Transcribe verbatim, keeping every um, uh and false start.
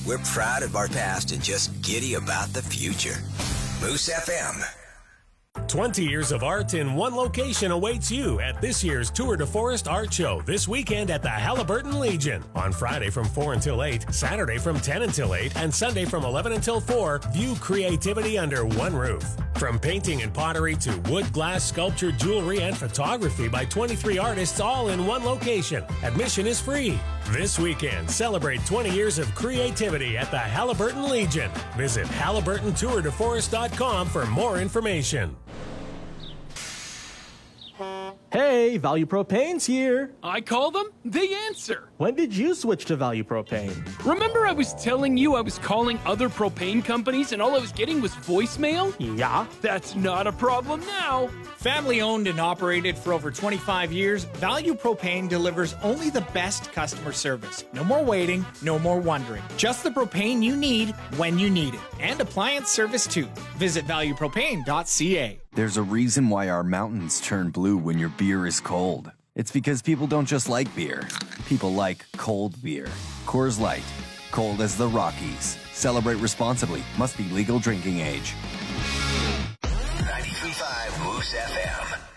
We're proud of our past and just giddy about the future. Moose F M. twenty years of art in one location awaits you at this year's Tour de Forest Art Show this weekend at the Halliburton Legion. On Friday from four until eight, Saturday from ten until eight, and Sunday from eleven until four, view creativity under one roof. From painting and pottery to wood, glass, sculpture, jewelry, and photography by twenty-three artists all in one location. Admission is free. This weekend, celebrate twenty years of creativity at the Halliburton Legion. Visit Halliburton Tour de Forest dot com for more information. Hey, Value Propane's here. I call them, they answer. When did you switch to Value Propane? Remember I was telling you I was calling other propane companies and all I was getting was voicemail? Yeah. That's not a problem now. Family owned and operated for over twenty-five years, Value Propane delivers only the best customer service. No more waiting, no more wondering. Just the propane you need when you need it. And appliance service too. Visit value propane dot c a. There's a reason why our mountains turn blue when your beer is cold. It's because people don't just like beer. People like cold beer. Coors Light. Cold as the Rockies. Celebrate responsibly. Must be legal drinking age. ninety-three point five Moose F M.